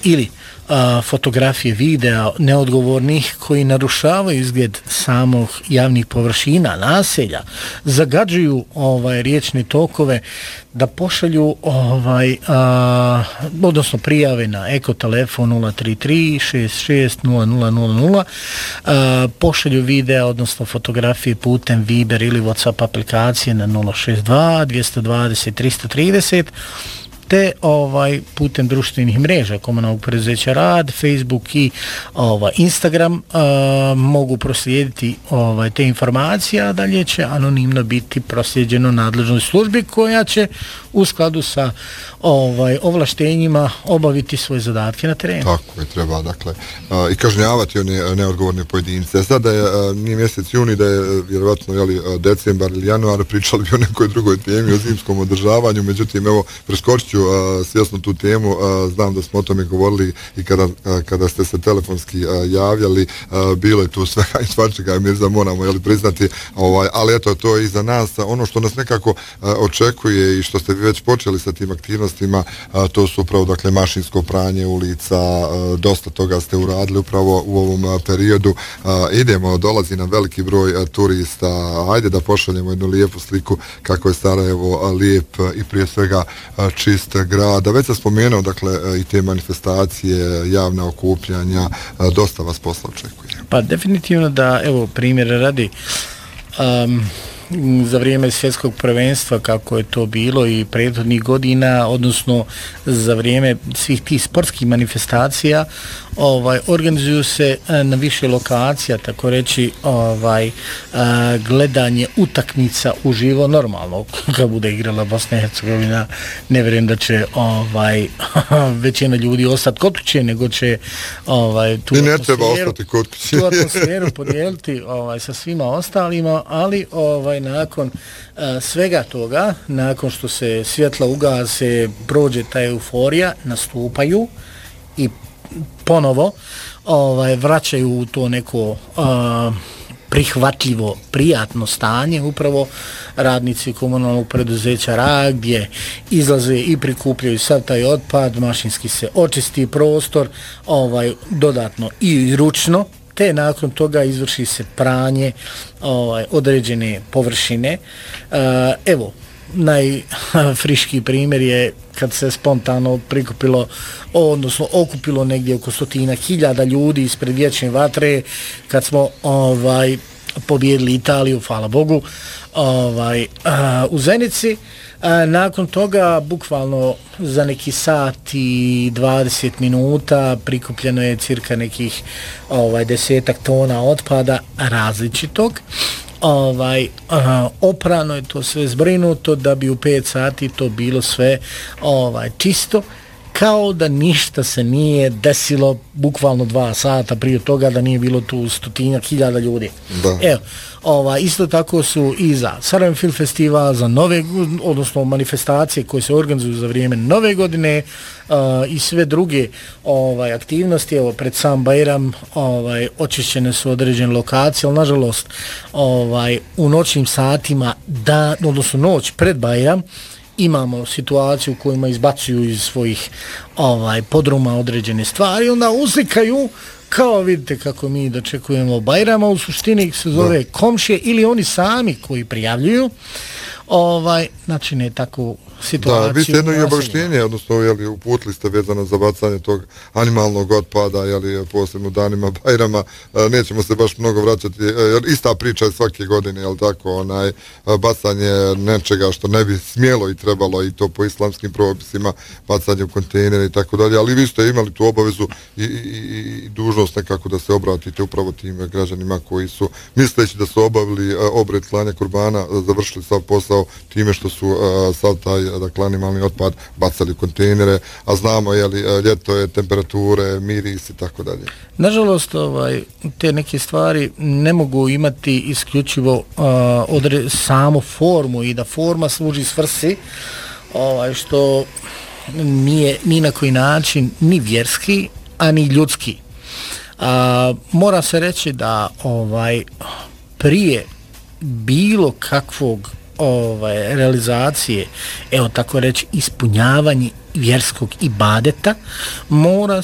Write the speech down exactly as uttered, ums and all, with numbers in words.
ili a, fotografije, videa neodgovornih koji narušavaju izgled samog javnih površina, naselja, zagađuju ovaj riječne tokove, da pošalju ovaj a, odnosno prijave na eko telefon nula tri tri šest šest nula nula nula nula, a, pošalju videa odnosno fotografije putem Viber ili WhatsApp aplikacije na nula šest dva dvjesto dvadeset tristo trideset, te ovaj putem društvenih mreža komunalnog preduzeća Rad, Facebook i ovaj Instagram uh, mogu proslijediti ovaj te informacije, a dalje će anonimno biti proslijeđeno nadležnoj službi koja će u skladu sa ovaj ovlaštenjima obaviti svoje zadatke na terenu. Tako je, treba dakle uh, i kažnjavati one neodgovorne pojedince. Sada je uh, nije mjesec juni, da je vjerovatno jeli, uh, decembar ili januar, pričali bi o nekoj drugoj temi, o zimskom održavanju, međutim evo preskočit ću uh, svjesno tu temu, uh, znam da smo o tome govorili i kada, uh, kada ste se telefonski uh, javljali, uh, bilo je tu svega i svačega, Mirza, moramo jeli, priznati, ovaj, ali eto, to je iza nas. Ono što nas nekako uh, očekuje i što ste vi već počeli sa tim aktivnostima, uh, to su upravo dakle mašinsko pranje ulica, uh, dosta toga ste uradili upravo u ovom uh, periodu. Uh, idemo, dolazi nam veliki broj uh, turista, ajde da pošaljemo jednu lijepu sliku kako je Sarajevo uh, lijep uh, i prije svega uh, čist grad. Već sam spomenuo dakle uh, i te manifestacije, javna okupljanja, uh, dosta vas posla očekuje. Pa definitivno da, evo primjer radi, um, za vrijeme svjetskog prvenstva kako je to bilo i prethodnih godina, odnosno za vrijeme svih tih sportskih manifestacija, ovaj organizuju se na više lokacija, tako reći, ovaj gledanje utakmica uživo normalno. Kad bude igrala Bosna i Hercegovina, ne vjerujem da će ovaj većina ljudi ostati kod kuće, nego će ovaj tu I ne treba ostati kod kuće. Tu atmosferu podijeliti ovaj sa svima ostalima, ali ovaj nakon uh, svega toga, nakon što se svjetla ugase, prođe ta euforija, nastupaju i ponovo ovaj vraćaju u to neko uh, prihvatljivo, prijatno stanje, upravo radnici komunalnog preduzeća Rad, gdje izlaze i prikupljaju sav taj otpad, mašinski se očisti prostor, ovaj dodatno i ručno, te nakon toga izvrši se pranje ovaj određene površine. Uh, evo, najfriški primjer je kad se spontano prikupilo, odnosno okupilo negdje oko stotina hiljada ljudi ispred vječne vatre, kad smo ovaj pobijedili Italiju, hvala Bogu, ovaj uh, u Zenici. A, nakon toga, bukvalno za neki sat i dvadeset minuta prikupljeno je cirka nekih ovaj, desetak tona otpada različitog. Ovaj, a, oprano je to sve zbrinuto da bi u pet sati to bilo sve ovaj, čisto, kao da ništa se nije desilo bukvalno dva sata prije toga, da nije bilo tu stotinjak hiljada ljudi. Da. Evo, ova, isto tako su i za Sarajevo Film Festival, za nove, odnosno manifestacije koje se organizuju za vrijeme nove godine uh, i sve druge ovaj, aktivnosti. Evo, pred sam Bajram ovaj, očišćene su određene lokacije, ali nažalost ovaj, u noćnim satima, da, odnosno noć pred Bajram, imamo situaciju u kojima izbacuju iz svojih ovaj podruma određene stvari, onda uslikaju kao vidite kako mi dočekujemo Bajrama, u suštini se zove da. Komšije ili oni sami koji prijavljuju, ovaj, znači ne tako situaciju. Da, vi ste jedno i obavštenje, odnosno jeli, uputili ste vezano za bacanje tog animalnog otpada, jeli, posebno danima Bajrama, nećemo se baš mnogo vraćati, jer ista priča je svake godine, jel tako, onaj, bacanje nečega što ne bi smjelo i trebalo, i to po islamskim propisima, bacanje u kontejnere i tako dalje, ali vi ste imali tu obavezu i, i, i dužnost nekako da se obratite upravo tim građanima koji su, misleći da su obavili obred klanja kurbana, završili sav posao time što su sav taj dakle animalni otpad bacali u kontejnere, a znamo je li ljeto je, temperature, miris i tako dalje. Nažalost, ovaj te neke stvari ne mogu imati isključivo uh, odre, samo formu i da forma služi svrsi, ovaj što nije ni na koji način ni vjerski, a ni ljudski. Uh, mora se reći da ovaj prije bilo kakvog ovaj realizacije, evo tako reći, ispunjavanje vjerskog ibadeta, mora